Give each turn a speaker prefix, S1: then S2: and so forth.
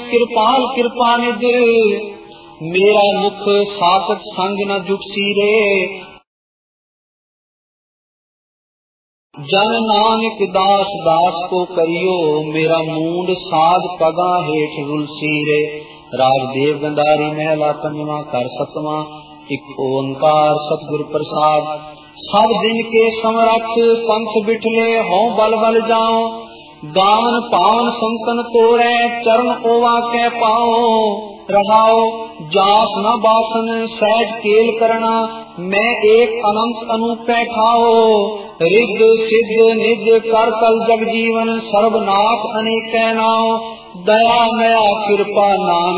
S1: कृपाल कृपा निध, मेरा मुख सातक संग न जुटसी रे। जन नानक दास दास को करियो, मेरा मूंड साध पगा हेठ रुलसी रे। राजदेव गंधारी महला पंजवा कर सतवा, एक ओंकार सतगुर प्रसाद। सब दिन के समरथ पंथ बिठले, हों बल बल जाओ। गावन पावन संतन तोड़े, चरण ओवा के पाओ। रहाओ जास न बासन सहज केल करना, मैं एक अनंत अनूपे खाओ। रिद्ध सिद्ध निज कर कल जग जीवन, सर्वनाथ अनेक नाओ। दया मया कृपा नाम